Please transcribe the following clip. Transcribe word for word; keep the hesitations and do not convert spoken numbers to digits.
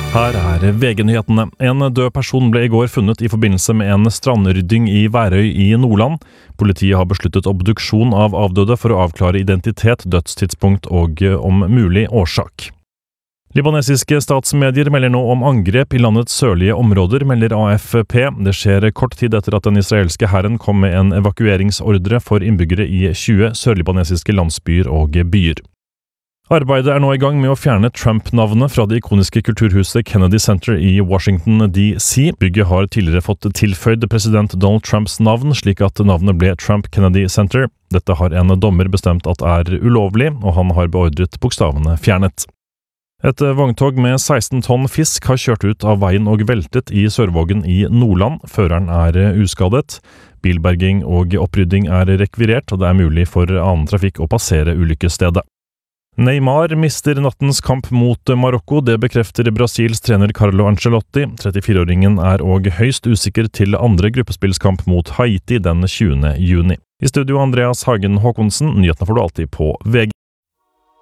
Her er V G-nyhetene. En død person ble i går funnet i forbindelse med en strandrydding i Værøy i Nordland. Politiet har besluttet obduksjon av avdøde for å avklare identitet, dødstidspunkt og om mulig årsak. Libanesiske statsmedier melder nå om angrep i landets sørlige områder, melder A F P. Det skjer kort tid etter at den israelske hæren kom med en evakueringsordre for innbyggere i tjue sørlibanesiske landsbyer og byer. Arbeidet er nå i gang med å fjerne Trump-navnet fra det ikoniske kulturhuset Kennedy Center i Washington D C. Bygget har tidligere fått tilføyd president Donald Trumps navn, slik at navnet ble Trump Kennedy Center. Dette har en dommer bestemt at er ulovlig, og han har beordret bokstavene fjernet. Et vogntog med seksten tonn fisk har kjørt ut av veien og veltet i Sørvågen i Nordland. Føreren er uskadet. Bilberging og opprydding er rekvirert, og det er mulig for annen trafikk å passere ulykkesstedet. Neymar mister nattens kamp mot Marokko, det bekrefter Brasils trener Carlo Ancelotti. trettifire-åringen er også høyst usikker til andre gruppespillskamp mot Haiti den tjuende juni. I studio Andreas Hagen Håkonsen, nyhetene får du alltid på V G.